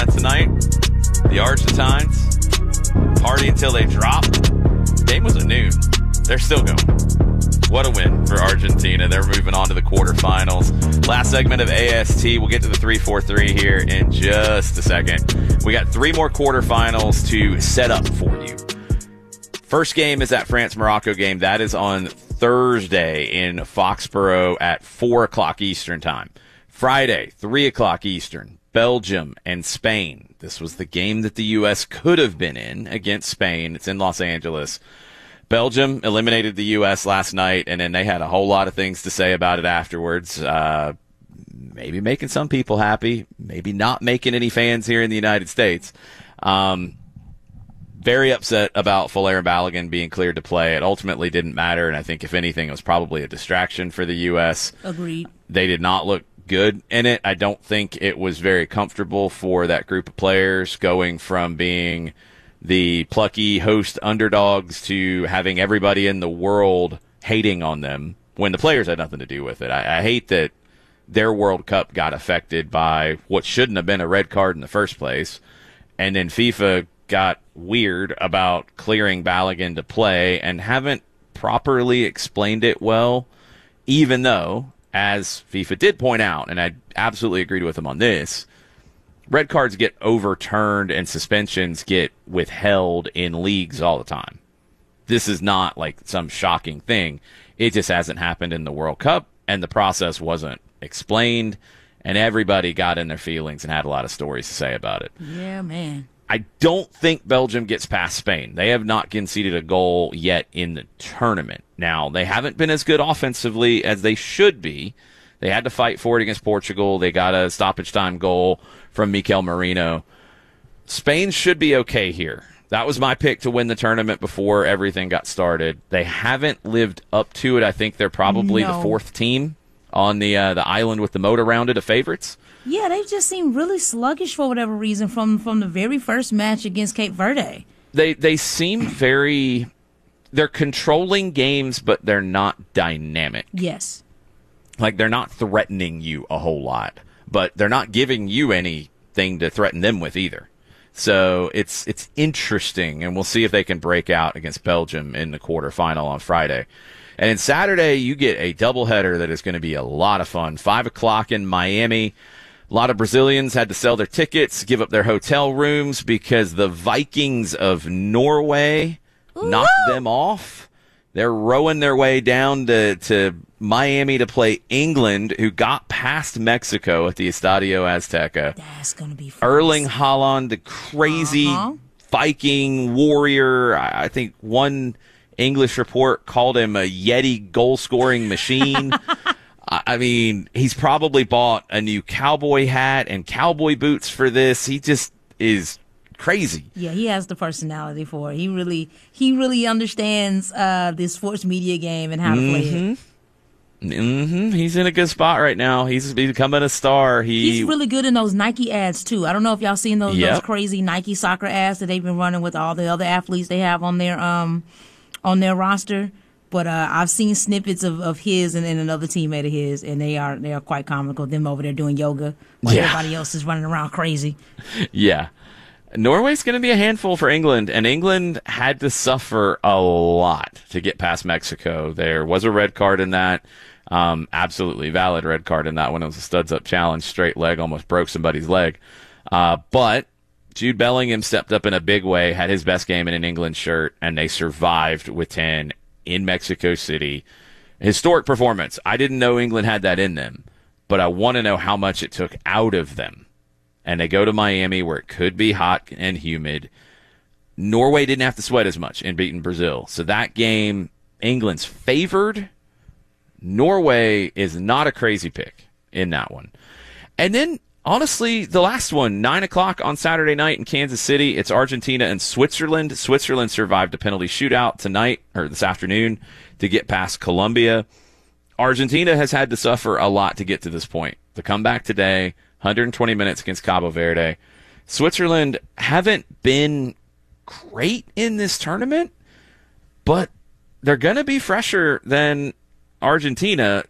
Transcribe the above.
Tirana tonight. The Argentines party until they drop. Game was at noon. They're still going. What a win for Argentina. They're moving on to the quarterfinals. Last segment of AST. We'll get to the 3-4-3 here in just a second. We got 3 more quarterfinals to set up for you. First game is that France-Morocco game. That is on Thursday in Foxborough at 4 o'clock Eastern time. Friday, 3 o'clock Eastern, Belgium and Spain. This was the game that the U.S. could have been in against Spain. It's in Los Angeles. Belgium eliminated the U.S. last night, and then they had a whole lot of things to say about it afterwards. Maybe making some people happy, maybe not making any fans here in the United States. Very upset about Folarin Balogun being cleared to play. It ultimately didn't matter, and I think, if anything, it was probably a distraction for the U.S. Agreed. They did not look good in it. I don't think it was very comfortable for that group of players, going from being the plucky host underdogs to having everybody in the world hating on them when the players had nothing to do with it. I hate that their World Cup got affected by what shouldn't have been a red card in the first place, and then FIFA got weird about clearing Balogun to play and haven't properly explained it well, even though, as FIFA did point out, and I absolutely agreed with them on this, red cards get overturned and suspensions get withheld in leagues all the time. This is not like some shocking thing. It just hasn't happened in the World Cup, and the process wasn't explained, and everybody got in their feelings and had a lot of stories to say about it. Yeah, man. I don't think Belgium gets past Spain. They have not conceded a goal yet in the tournament. Now, they haven't been as good offensively as they should be. They had to fight for it against Portugal. They got a stoppage time goal from Mikel Merino. Spain should be okay here. That was my pick to win the tournament before everything got started. They haven't lived up to it. I think they're probably the fourth team on the island with the moat around it of favorites. Yeah, they just seem really sluggish for whatever reason from the very first match against Cape Verde. They seem very... They're controlling games, but they're not dynamic. Yes. Like, they're not threatening you a whole lot, but they're not giving you anything to threaten them with either. So it's interesting, and we'll see if they can break out against Belgium in the quarterfinal on Friday. And then Saturday, you get a doubleheader that is going to be a lot of fun. 5 o'clock in Miami. A lot of Brazilians had to sell their tickets, give up their hotel rooms because the Vikings of Norway knocked them off. They're rowing their way down to Miami to play England, who got past Mexico at the Estadio Azteca. That's going to be fun. Erling Haaland, the crazy Viking warrior. I think one English report called him a Yeti goal-scoring machine. I mean, he's probably bought a new cowboy hat and cowboy boots for this. He just is crazy. Yeah, he has the personality for it. He really understands the sports media game and how to play it. He's in a good spot right now. He's becoming a star. He's really good in those Nike ads too. I don't know if y'all seen those crazy Nike soccer ads that they've been running with all the other athletes they have on their roster. But I've seen snippets of his and another teammate of his, and they are quite comical. Them over there doing yoga while everybody else is running around crazy. Yeah. Norway's going to be a handful for England, and England had to suffer a lot to get past Mexico. There was a red card in that. Absolutely valid red card in that one. It was a studs-up challenge, straight leg, almost broke somebody's leg. But Jude Bellingham stepped up in a big way, had his best game in an England shirt, and they survived with 10 in Mexico City. Historic performance. I didn't know England had that in them, but I want to know how much it took out of them. And they go to Miami where it could be hot and humid. Norway didn't have to sweat as much in beating Brazil. So that game, England's favored. Norway is not a crazy pick in that one. And then, honestly, the last one, 9 o'clock on Saturday night in Kansas City, it's Argentina and Switzerland. Switzerland survived a penalty shootout tonight, or this afternoon, to get past Colombia. Argentina has had to suffer a lot to get to this point. The comeback today, 120 minutes against Cabo Verde. Switzerland haven't been great in this tournament, but they're going to be fresher than Argentina.